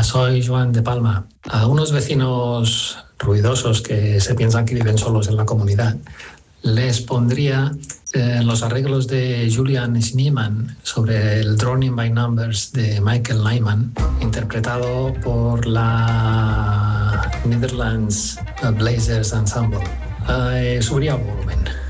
soy Joan de Palma. A unos vecinos ruidosos que se piensan que viven solos en la comunidad, les pondría los arreglos de Julian Schneemann sobre el Drowning by Numbers de Michael Nyman, interpretado por la Netherlands Blazers Ensemble. Subiría volumen.